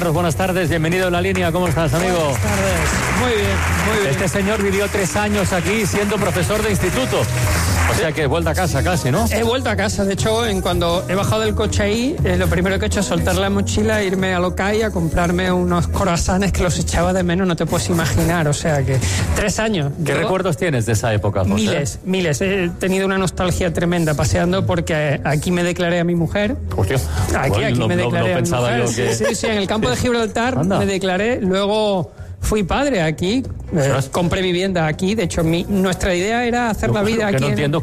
nosotros. Buenas tardes, bienvenido a La Línea. ¿Cómo estás, amigo? Buenas tardes. Muy bien, muy bien. Este señor vivió 3 años aquí siendo profesor de instituto. O sea que vuelta a casa casi, ¿no? He vuelto a casa. De hecho, cuando he bajado del coche ahí, lo primero que he hecho es soltar la mochila, irme a Lokai a comprarme unos croissants que los echaba de menos, no te puedes imaginar. O sea que 3 años. ¿Qué recuerdos tienes de esa época, José? Miles. He tenido una nostalgia tremenda paseando porque aquí me declaré a mi mujer. Hostia. Aquí me declaré a mi mujer. Que... Sí, en el campo de Gibraltar me declaré. Luego fui padre aquí, compré vivienda aquí. De hecho, nuestra idea era hacer la vida aquí. No entiendo